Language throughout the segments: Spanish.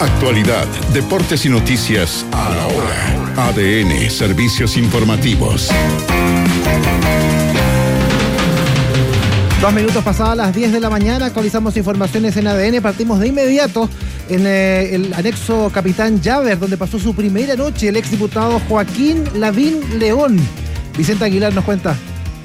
Actualidad, deportes y noticias a la hora. ADN, servicios informativos. 2 minutos pasadas las 10 de la mañana, actualizamos informaciones en ADN, partimos de inmediato en el anexo Capitán Llaver, donde pasó su primera noche el exdiputado Joaquín Lavín León. Vicente Aguilar nos cuenta.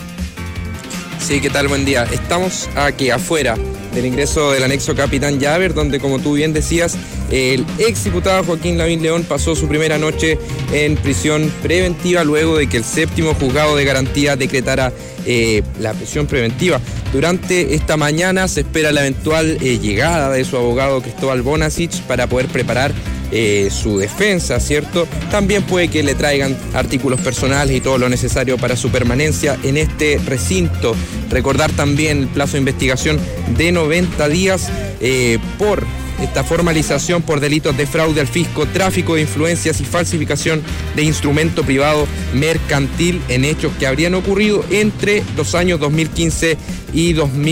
Sí, ¿qué tal? Buen día. Estamos aquí afuera del ingreso del anexo Capitán Llaver, donde, como tú bien decías, el exdiputado Joaquín Lavín León pasó su primera noche en prisión preventiva luego de que el séptimo juzgado de garantía decretara la prisión preventiva. Durante esta mañana se espera la eventual llegada de su abogado Cristóbal Bonasich para poder preparar su defensa, ¿cierto? También puede que le traigan artículos personales y todo lo necesario para su permanencia en este recinto. Recordar también el plazo de investigación de 90 días por esta formalización por delitos de fraude al fisco, tráfico de influencias y falsificación de instrumento privado mercantil en hechos que habrían ocurrido entre los años 2015 y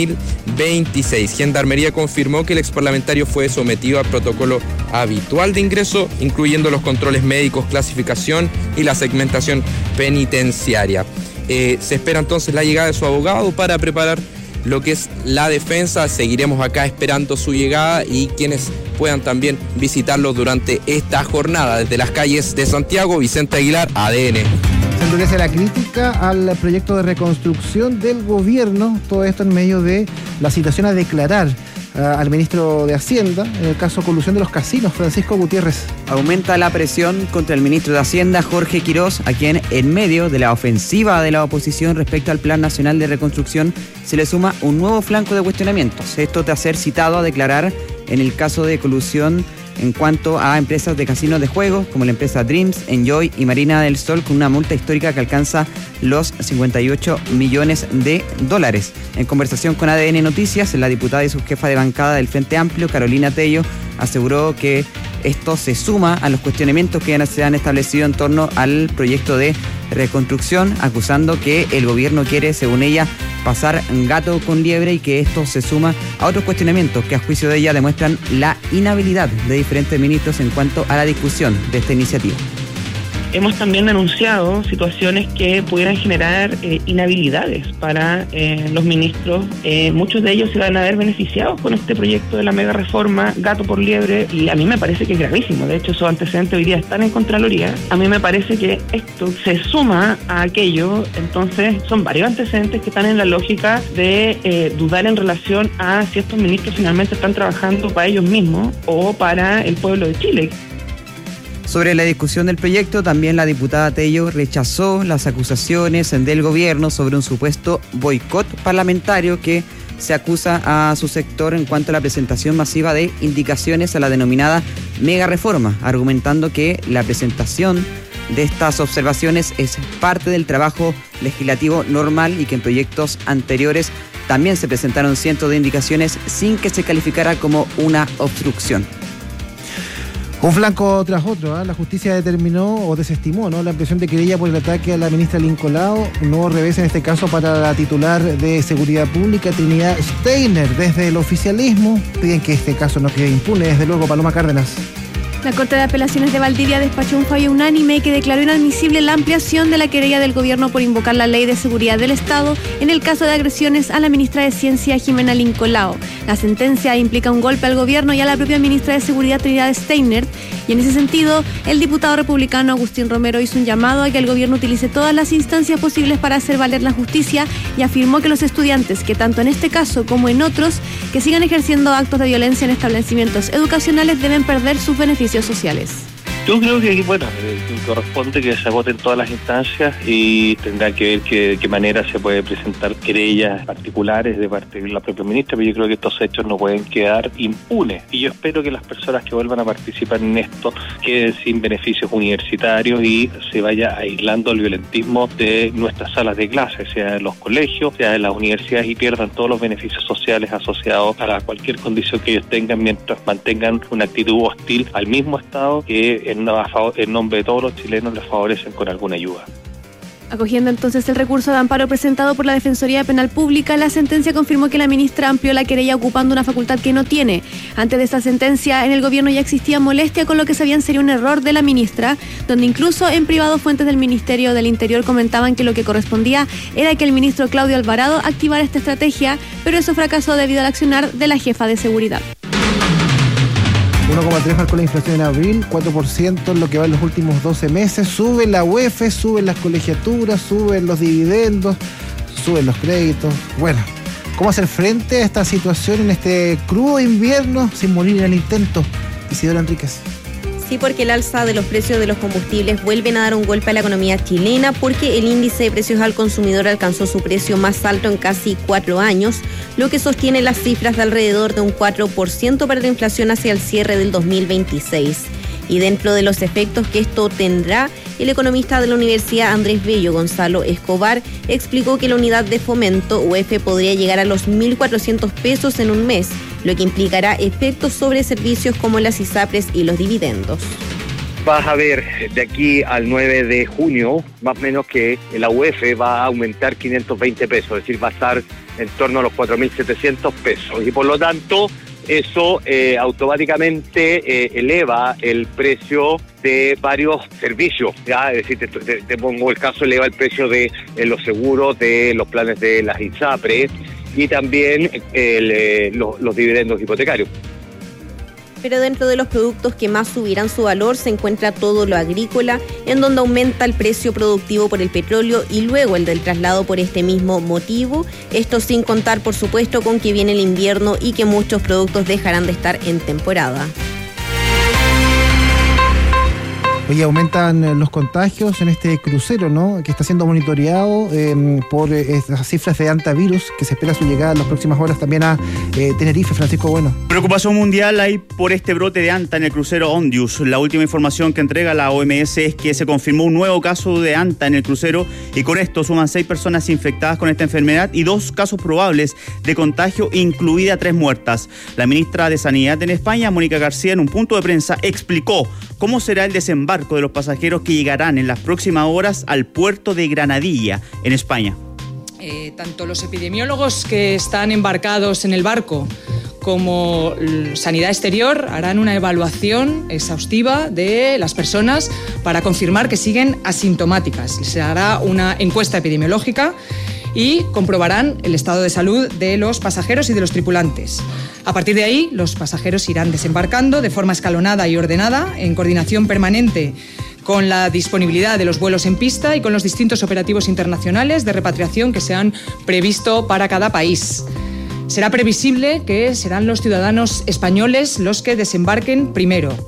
2026. Gendarmería confirmó que el exparlamentario fue sometido al protocolo habitual de ingreso, incluyendo los controles médicos, clasificación y la segmentación penitenciaria. Se espera entonces la llegada de su abogado para preparar lo que es la defensa. Seguiremos acá esperando su llegada y quienes puedan también visitarlo durante esta jornada. Desde las calles de Santiago, Vicente Aguilar, ADN. Se endurece la crítica al proyecto de reconstrucción del gobierno, todo esto en medio de la citación a declarar al ministro de Hacienda en el caso colusión de los casinos, Francisco Gutiérrez. Aumenta la presión contra el ministro de Hacienda, Jorge Quirós, a quien en medio de la ofensiva de la oposición respecto al Plan Nacional de Reconstrucción se le suma un nuevo flanco de cuestionamientos. Esto tras ser citado a declarar en el caso de colusión en cuanto a empresas de casinos de juegos como la empresa Dreams, Enjoy y Marina del Sol, con una multa histórica que alcanza los 58 millones de dólares. En conversación con ADN Noticias, la diputada y subjefa de bancada del Frente Amplio, Carolina Tello, aseguró que esto se suma a los cuestionamientos que ya se han establecido en torno al proyecto de reconstrucción, acusando que el gobierno quiere, según ella, pasar gato con liebre y que esto se suma a otros cuestionamientos que a juicio de ella demuestran la inhabilidad de diferentes ministros en cuanto a la discusión de esta iniciativa. Hemos también denunciado situaciones que pudieran generar inhabilidades para los ministros. Muchos de ellos se van a ver beneficiados con este proyecto de la mega reforma gato por liebre, y a mí me parece que es gravísimo. De hecho, esos antecedentes hoy día están en Contraloría. A mí me parece que esto se suma a aquello. Entonces son varios antecedentes que están en la lógica de dudar en relación a si estos ministros finalmente están trabajando para ellos mismos o para el pueblo de Chile. Sobre la discusión del proyecto, también la diputada Tello rechazó las acusaciones del gobierno sobre un supuesto boicot parlamentario que se acusa a su sector en cuanto a la presentación masiva de indicaciones a la denominada mega reforma, argumentando que la presentación de estas observaciones es parte del trabajo legislativo normal y que en proyectos anteriores también se presentaron cientos de indicaciones sin que se calificara como una obstrucción. Un flanco tras otro, La justicia determinó o desestimó la ampliación de querella por el ataque a la ministra Lincolao. Un nuevo revés en este caso para la titular de Seguridad Pública, Trinidad Steiner. Desde el oficialismo piden que este caso no quede impune. Desde luego, Paloma Cárdenas. La Corte de Apelaciones de Valdivia despachó un fallo unánime que declaró inadmisible la ampliación de la querella del gobierno por invocar la Ley de Seguridad del Estado en el caso de agresiones a la ministra de Ciencia, Jimena Lincolao. La sentencia implica un golpe al gobierno y a la propia ministra de Seguridad, Trinidad Steiner, y en ese sentido, el diputado republicano Agustín Romero hizo un llamado a que el gobierno utilice todas las instancias posibles para hacer valer la justicia y afirmó que los estudiantes, que tanto en este caso como en otros, que sigan ejerciendo actos de violencia en establecimientos educacionales deben perder sus beneficios sociales. Yo creo que, corresponde que se agoten todas las instancias y tendrá que ver qué manera se puede presentar querellas particulares de parte de la propia ministra, pero yo creo que estos hechos no pueden quedar impunes. Y yo espero que las personas que vuelvan a participar en esto queden sin beneficios universitarios y se vaya aislando el violentismo de nuestras salas de clase, sea en los colegios, sea en las universidades, y pierdan todos los beneficios sociales asociados a cualquier condición que ellos tengan mientras mantengan una actitud hostil al mismo Estado que en nombre de todos los chilenos les favorecen con alguna ayuda. Acogiendo entonces el recurso de amparo presentado por la Defensoría Penal Pública, la sentencia confirmó que la ministra amplió la querella ocupando una facultad que no tiene. Antes de esta sentencia, en el gobierno ya existía molestia con lo que sabían sería un error de la ministra, donde incluso en privado fuentes del Ministerio del Interior comentaban que lo que correspondía era que el ministro Claudio Alvarado activara esta estrategia, pero eso fracasó debido al accionar de la jefa de seguridad. 1,3 marcó la inflación en abril, 4% en lo que va en los últimos 12 meses. Sube la UEF, suben las colegiaturas, suben los dividendos, suben los créditos. Bueno, ¿cómo hacer frente a esta situación en este crudo invierno sin morir en el intento? Isidora Enríquez. Sí, porque el alza de los precios de los combustibles vuelven a dar un golpe a la economía chilena, porque el índice de precios al consumidor alcanzó su precio más alto en casi 4 años, lo que sostiene las cifras de alrededor de un 4% para la inflación hacia el cierre del 2026. Y dentro de los efectos que esto tendrá, el economista de la Universidad Andrés Bello, Gonzalo Escobar, explicó que la unidad de fomento UEF podría llegar a los 1.400 pesos en un mes, lo que implicará efectos sobre servicios como las ISAPRES y los dividendos. Vas a ver de aquí al 9 de junio, más o menos, que la UEF va a aumentar 520 pesos, es decir, va a estar en torno a los 4.700 pesos. Y por lo tanto, eso automáticamente eleva el precio de varios servicios, ¿ya? Es decir, te pongo el caso, eleva el precio de los seguros, de los planes de las ISAPRES y también los dividendos hipotecarios. Pero dentro de los productos que más subirán su valor se encuentra todo lo agrícola, en donde aumenta el precio productivo por el petróleo y luego el del traslado por este mismo motivo. Esto sin contar, por supuesto, con que viene el invierno y que muchos productos dejarán de estar en temporada. Oye, aumentan los contagios en este crucero, ¿no? Que está siendo monitoreado por estas cifras de hantavirus, que se espera su llegada en las próximas horas también a Tenerife. Francisco Bueno. Preocupación mundial hay por este brote de anta en el crucero Ondius. La última información que entrega la OMS es que se confirmó un nuevo caso de anta en el crucero y con esto suman 6 personas infectadas con esta enfermedad y 2 casos probables de contagio, incluida 3 muertas. La ministra de Sanidad en España, Mónica García, en un punto de prensa explicó cómo será el desembarco de los pasajeros que llegarán en las próximas horas al puerto de Granadilla, en España. Tanto los epidemiólogos que están embarcados en el barco como Sanidad Exterior harán una evaluación exhaustiva de las personas para confirmar que siguen asintomáticas. Se hará una encuesta epidemiológica y comprobarán el estado de salud de los pasajeros y de los tripulantes. A partir de ahí, los pasajeros irán desembarcando de forma escalonada y ordenada, en coordinación permanente con la disponibilidad de los vuelos en pista y con los distintos operativos internacionales de repatriación que se han previsto para cada país. Será previsible que serán los ciudadanos españoles los que desembarquen primero.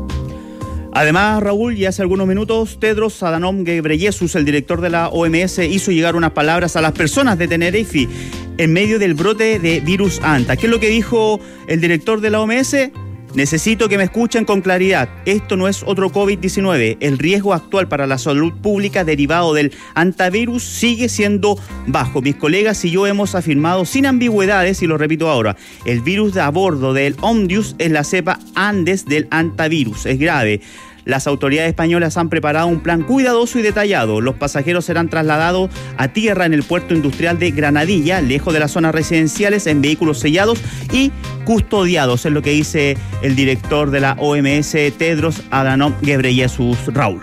Además, Raúl, ya hace algunos minutos, Tedros Adhanom Ghebreyesus, el director de la OMS, hizo llegar unas palabras a las personas de Tenerife en medio del brote de virus anta. ¿Qué es lo que dijo el director de la OMS? Necesito que me escuchen con claridad. Esto no es otro COVID-19. El riesgo actual para la salud pública derivado del hantavirus sigue siendo bajo. Mis colegas y yo hemos afirmado sin ambigüedades, y lo repito ahora, el virus de a bordo del Ondius es la cepa Andes del hantavirus. Es grave. Las autoridades españolas han preparado un plan cuidadoso y detallado. Los pasajeros serán trasladados a tierra en el puerto industrial de Granadilla, lejos de las zonas residenciales, en vehículos sellados y custodiados. Es lo que dice el director de la OMS, Tedros Adhanom Ghebreyesus. Raúl.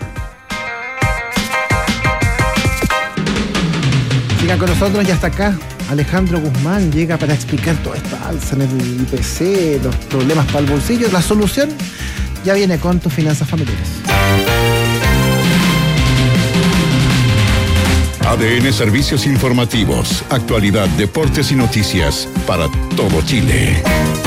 Sigan con nosotros, ya está acá. Alejandro Guzmán llega para explicar toda esta alza en el IPC, los problemas para el bolsillo. La solución ya viene con tus finanzas familiares. ADN Servicios Informativos, actualidad, deportes y noticias para todo Chile.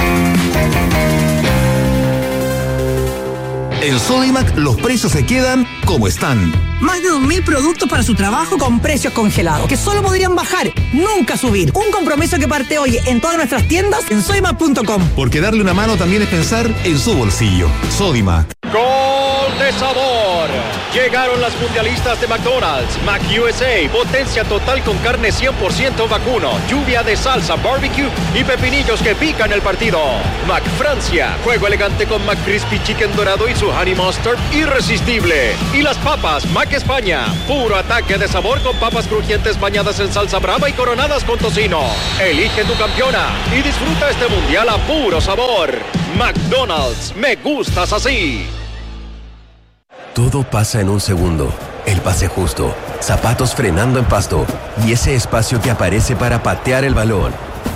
En Sodimac los precios se quedan como están. Más de 2.000 productos para su trabajo con precios congelados, que solo podrían bajar, nunca subir. Un compromiso que parte hoy en todas nuestras tiendas en sodimac.com. Porque darle una mano también es pensar en su bolsillo. Sodimac. ¡Gol de de sabor. Llegaron las mundialistas de McDonald's. Mac USA, potencia total con carne 100% vacuno, lluvia de salsa, barbecue y pepinillos que pican el partido. Mac Francia, juego elegante con Mac Crispy Chicken dorado y su honey mustard irresistible. Y las papas Mac España, puro ataque de sabor con papas crujientes bañadas en salsa brava y coronadas con tocino. Elige tu campeona y disfruta este mundial a puro sabor. McDonald's, me gustas así. Todo pasa en un segundo. El pase justo, zapatos frenando en pasto y ese espacio que aparece para patear el balón.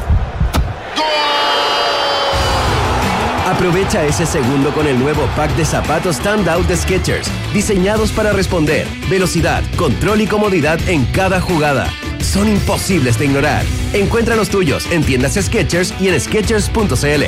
Aprovecha ese segundo con el nuevo pack de zapatos Standout de Skechers, diseñados para responder, velocidad, control y comodidad en cada jugada. Son imposibles de ignorar. Encuentra los tuyos en tiendas Skechers y en Skechers.cl.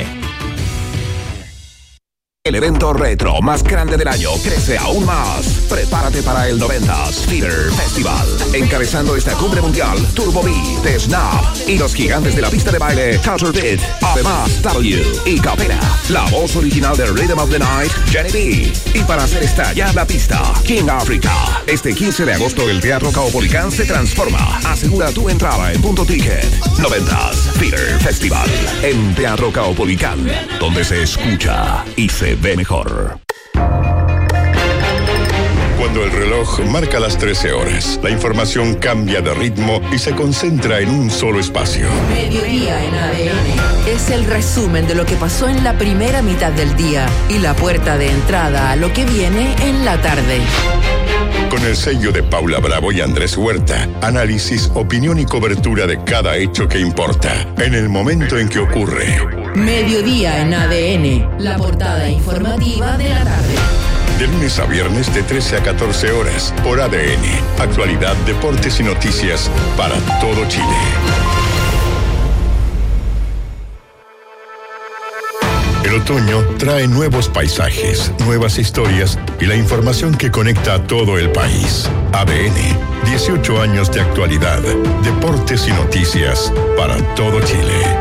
El evento retro más grande del año crece aún más. Prepárate para el 90s Theater Festival. Encabezando esta cumbre mundial, Turbo B, The Snap y los gigantes de la pista de baile, Culture Beat. Además, W y Capela, la voz original de Rhythm of the Night, Jenny B. Y para hacer estallar la pista, King Africa. Este 15 de agosto el Teatro Caupolicán se transforma. Asegura tu entrada en Punto Ticket. 90s Theater Festival en Teatro Caupolicán, donde se escucha y se ve mejor. Cuando el reloj marca las 13 horas, la información cambia de ritmo y se concentra en un solo espacio. Mediodía en ADN es el resumen de lo que pasó en la primera mitad del día y la puerta de entrada a lo que viene en la tarde. Con el sello de Paula Bravo y Andrés Huerta, análisis, opinión y cobertura de cada hecho que importa, en el momento en que ocurre. Mediodía en ADN, la portada informativa de la tarde. De lunes a viernes de 13 a 14 horas, por ADN. Actualidad, deportes y noticias para todo Chile. El otoño trae nuevos paisajes, nuevas historias y la información que conecta a todo el país. ADN, 18 años de actualidad, deportes y noticias para todo Chile.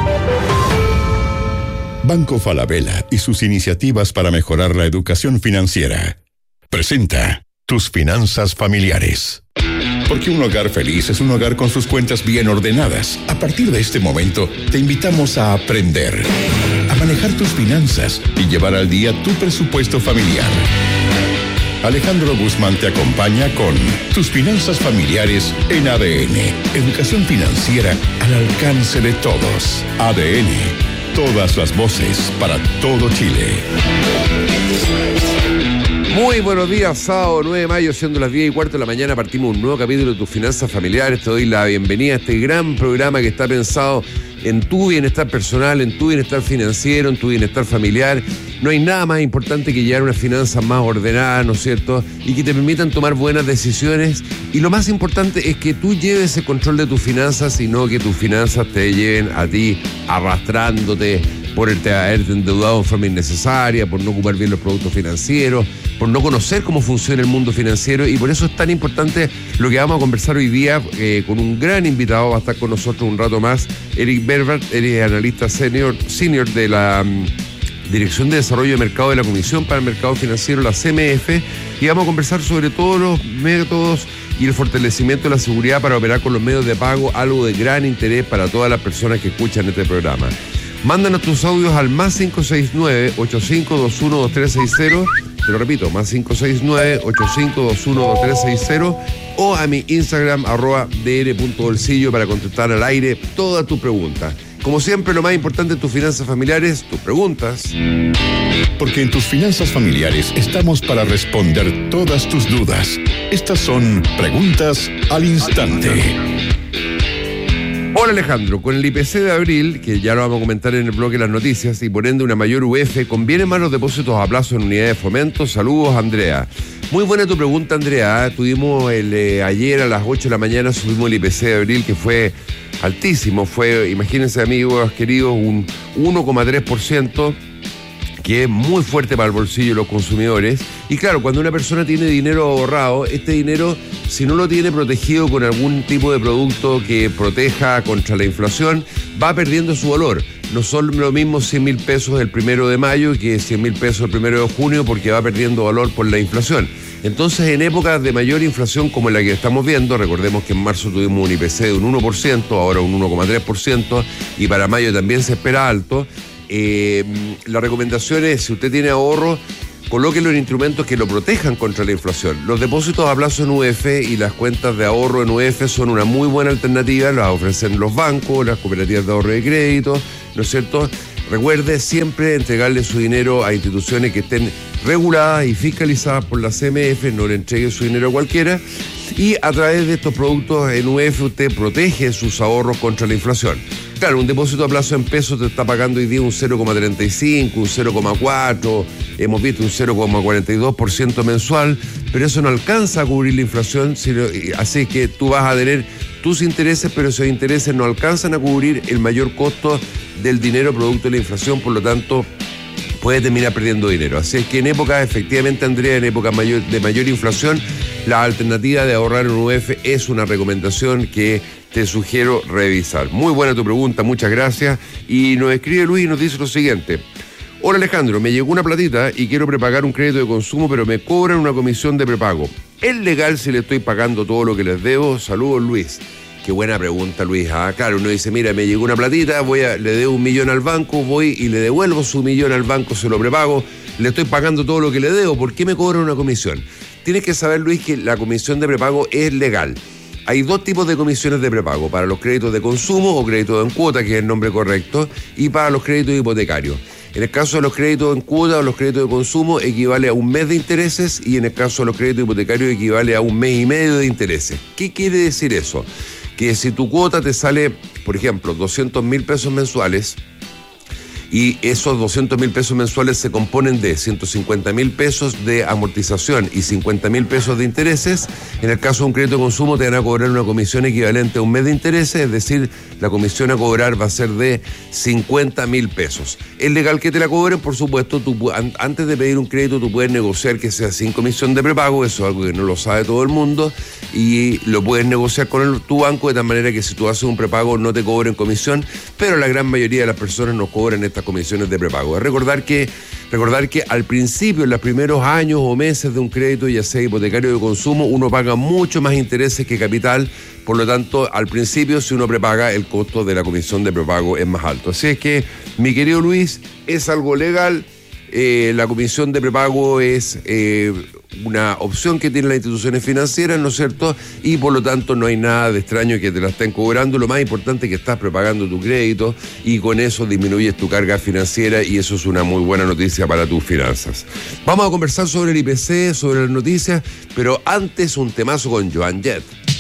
Banco Falabella y sus iniciativas para mejorar la educación financiera. Presenta Tus Finanzas Familiares. Porque un hogar feliz es un hogar con sus cuentas bien ordenadas. A partir de este momento, te invitamos a aprender, a manejar tus finanzas y llevar al día tu presupuesto familiar. Alejandro Guzmán te acompaña con Tus Finanzas Familiares en ADN. Educación financiera al alcance de todos. ADN. Todas las voces para todo Chile. Muy buenos días, sábado 9 de mayo, siendo las 10:15 de la mañana, partimos un nuevo capítulo de Tus Finanzas Familiares. Te doy la bienvenida a este gran programa que está pensado en tu bienestar personal, en tu bienestar financiero, en tu bienestar familiar. No hay nada más importante que llevar unas finanzas más ordenadas, ¿no es cierto? Y que te permitan tomar buenas decisiones. Y lo más importante es que tú lleves el control de tus finanzas y no que tus finanzas te lleven a ti arrastrándote por haberte endeudado en forma innecesaria, por no ocupar bien los productos financieros, por no conocer cómo funciona el mundo financiero. Y por eso es tan importante lo que vamos a conversar hoy día con un gran invitado. Va a estar con nosotros un rato más, Eric Berbert. Él es analista senior de la Dirección de Desarrollo de Mercado de la Comisión para el Mercado Financiero, la CMF, y vamos a conversar sobre todos los métodos y el fortalecimiento de la seguridad para operar con los medios de pago, algo de gran interés para todas las personas que escuchan este programa. Mándanos tus audios al más 569-8521-2360, te lo repito, más 569-8521-2360, o a mi Instagram, @dr.bolsillo, para contestar al aire todas tus preguntas. Como siempre, lo más importante en tus finanzas familiares, tus preguntas. Porque en Tus Finanzas Familiares estamos para responder todas tus dudas. Estas son preguntas al instante. Hola Alejandro, con el IPC de abril, que ya lo vamos a comentar en el bloque de las noticias, y por ende una mayor UF, ¿conviene más los depósitos a plazo en unidades de fomento? Saludos, Andrea. Muy buena tu pregunta, Andrea. Tuvimos ayer a las 8 de la mañana, subimos el IPC de abril, que fue altísimo. Fue, imagínense amigos queridos, un 1,3%, que es muy fuerte para el bolsillo de los consumidores. Y claro, cuando una persona tiene dinero ahorrado, este dinero, si no lo tiene protegido con algún tipo de producto que proteja contra la inflación, va perdiendo su valor. no son lo mismo 100.000 pesos el 1 de mayo que 100.000 pesos el 1 de junio, porque va perdiendo valor por la inflación. Entonces, en épocas de mayor inflación como la que estamos viendo, recordemos que en marzo tuvimos un IPC de un 1%, ahora un 1,3%, y para mayo también se espera alto. La recomendación es, si usted tiene ahorro, colóquelo en instrumentos que lo protejan contra la inflación. Los depósitos a plazo en UF y las cuentas de ahorro en UF son una muy buena alternativa, las ofrecen los bancos, las cooperativas de ahorro y crédito, ¿no es cierto? Recuerde siempre entregarle su dinero a instituciones que estén reguladas y fiscalizadas por la CMF, no le entregue su dinero a cualquiera, y a través de estos productos en UF usted protege sus ahorros contra la inflación. Claro, un depósito a plazo en pesos te está pagando hoy día un 0,35, un 0,4, hemos visto un 0,42% mensual, pero eso no alcanza a cubrir la inflación, así que tú vas a tener tus intereses, pero esos intereses no alcanzan a cubrir el mayor costo del dinero producto de la inflación, por lo tanto puede terminar perdiendo dinero. Así es que en época, efectivamente, Andrea, en época de mayor inflación, la alternativa de ahorrar en UF es una recomendación que te sugiero revisar. Muy buena tu pregunta, muchas gracias. Y nos escribe Luis y nos dice lo siguiente. Hola Alejandro, me llegó una platita y quiero prepagar un crédito de consumo, pero me cobran una comisión de prepago. ¿Es legal si le estoy pagando todo lo que les debo? Saludos, Luis. Qué buena pregunta, Luis. Claro, uno dice, mira, me llegó una platita, le debo 1 millón al banco, voy y le devuelvo su 1 millón al banco, se lo prepago, le estoy pagando todo lo que le debo, ¿por qué me cobran una comisión? Tienes que saber, Luis, que la comisión de prepago es legal. Hay 2 tipos de comisiones de prepago, para los créditos de consumo o créditos en cuota, que es el nombre correcto, y para los créditos hipotecarios. En el caso de los créditos en cuota o los créditos de consumo equivale a 1 mes de intereses, y en el caso de los créditos hipotecarios equivale a 1 mes y medio de intereses. ¿Qué quiere decir eso? Que si tu cuota te sale, por ejemplo, 200.000 pesos mensuales, y esos 200.000 pesos mensuales se componen de 150.000 pesos de amortización y 50.000 pesos de intereses, en el caso de un crédito de consumo te van a cobrar una comisión equivalente a 1 mes de intereses, es decir, la comisión a cobrar va a ser de 50.000 pesos. ¿Es legal que te la cobren? Por supuesto, antes de pedir un crédito tú puedes negociar que sea sin comisión de prepago, eso es algo que no lo sabe todo el mundo, y lo puedes negociar con tu banco de tal manera que si tú haces un prepago no te cobren comisión, pero la gran mayoría de las personas nos cobran estas comisiones de prepago. Es recordar que al principio, en los primeros años o meses de un crédito, ya sea hipotecario o de consumo, uno paga mucho más intereses que capital, por lo tanto, al principio, si uno prepaga, el costo de la comisión de prepago es más alto. Así es que, mi querido Luis, es algo legal. La comisión de prepago es una opción que tienen las instituciones financieras, ¿no es cierto? Y por lo tanto no hay nada de extraño que te la estén cobrando. Lo más importante es que estás prepagando tu crédito y con eso disminuyes tu carga financiera, y eso es una muy buena noticia para tus finanzas. Vamos a conversar sobre el IPC, sobre las noticias, pero antes un temazo con Joan Jett.